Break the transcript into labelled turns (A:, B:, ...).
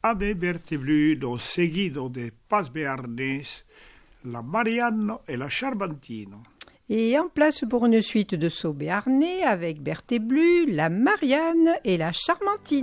A: Ave Bertebludo, seguido de Paz Béarnais, la Mariano et la Charbantino.
B: Et en place pour une suite de sauts béarnais avec Berthéblu, la Marianne et la Charmantine.